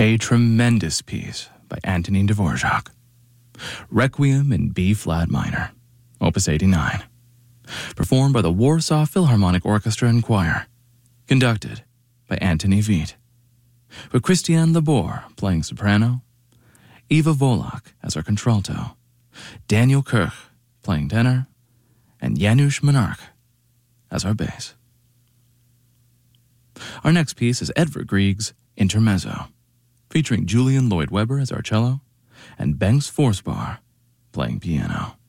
A tremendous piece by Antonin Dvorak. Requiem in B-flat minor, Opus 89. Performed by the Warsaw Philharmonic Orchestra and Choir. Conducted by Antony Veit. With Christiane Labor playing soprano, Eva Volok as our contralto, Daniel Kirch playing tenor, and Janusz Monarch as our bass. Our next piece is Edvard Grieg's Intermezzo, featuring Julian Lloyd Webber as our cello, and Bengt Forsberg playing piano.